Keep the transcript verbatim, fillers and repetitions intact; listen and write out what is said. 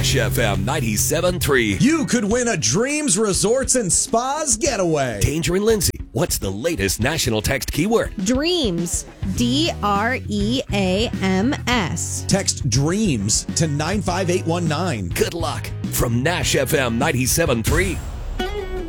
Nash F M ninety-seven point three. You could win a Dreams Resorts and Spas getaway. Danger and Lindsay, what's the latest national text keyword? Dreams. D R E A M S. Text DREAMS to nine five eight one nine. Good luck from Nash F M ninety-seven point three.